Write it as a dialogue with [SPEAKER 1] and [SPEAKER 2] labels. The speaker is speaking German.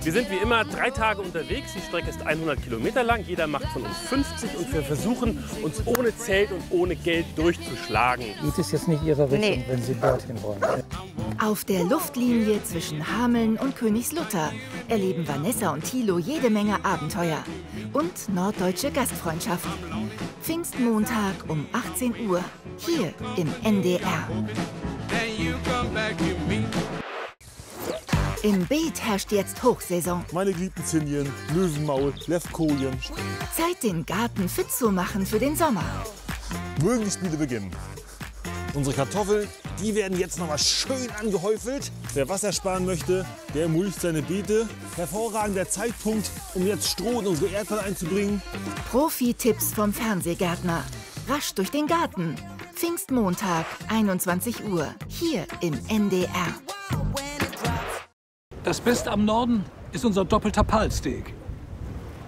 [SPEAKER 1] Wir sind wie immer 3 Tage unterwegs. Die Strecke ist 100 Kilometer lang. Jeder macht von uns 50 und wir versuchen, uns ohne Zelt und ohne Geld durchzuschlagen.
[SPEAKER 2] Geht es jetzt nicht Ihre Richtung, wenn Sie dorthin wollen?
[SPEAKER 3] Auf der Luftlinie zwischen Hameln und Königslutter erleben Vanessa und Thilo jede Menge Abenteuer und norddeutsche Gastfreundschaft. Pfingstmontag um 18 Uhr, hier im NDR. Im Beet herrscht jetzt Hochsaison.
[SPEAKER 4] Meine geliebten Zinien, Löwenmaul, Levkojen.
[SPEAKER 3] Zeit, den Garten fit zu machen für den Sommer.
[SPEAKER 4] Mögen die Spiele beginnen. Unsere Kartoffeln, die werden jetzt noch mal schön angehäufelt. Wer Wasser sparen möchte, der mulcht seine Beete. Hervorragender Zeitpunkt, um jetzt Stroh in unsere Erdbeeren einzubringen.
[SPEAKER 3] Profi-Tipps vom Fernsehgärtner. Rasch durch den Garten. Pfingstmontag, 21 Uhr, hier im NDR.
[SPEAKER 5] Das Beste am Norden ist unser doppelter Palsteak.